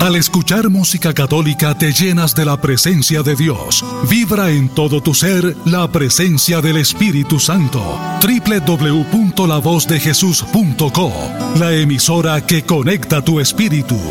Al escuchar música católica te llenas de la presencia de Dios. Vibra en todo tu ser la presencia del Espíritu Santo. www.lavozdejesús.co, la emisora que conecta tu espíritu.